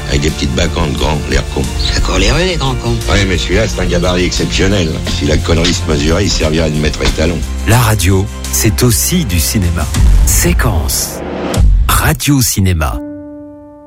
avec des petites bacantes grands, l'air con. Ça court les rues, les grands cons. Ouais, mais celui-là, c'est un gabarit exceptionnel. Si la connerie se mesurait, il servirait de maître étalon. La radio, c'est aussi du cinéma. Séquence. Radio Cinéma.